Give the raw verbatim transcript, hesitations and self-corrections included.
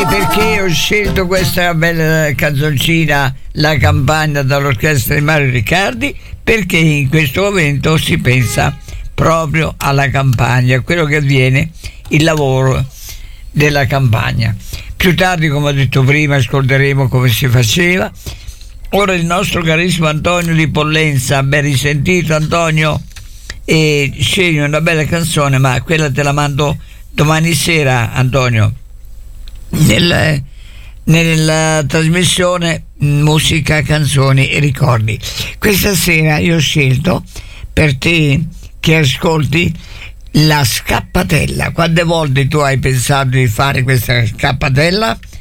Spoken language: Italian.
perché ho scelto questa bella canzoncina, La campagna, dall'orchestra di Mario Riccardi? Perché in questo momento si pensa proprio alla campagna, a quello che avviene, il lavoro della campagna. Più tardi, come ho detto prima, ascolteremo come si faceva. Ora il nostro carissimo Antonio di Pollenza, ben risentito Antonio, e scegli una bella canzone, ma quella te la mando domani sera, Antonio, nel, nella trasmissione Musica, Canzoni e Ricordi. Questa sera io ho scelto per te che ascolti la scappatella. Quante volte tu hai pensato di fare questa scappatella?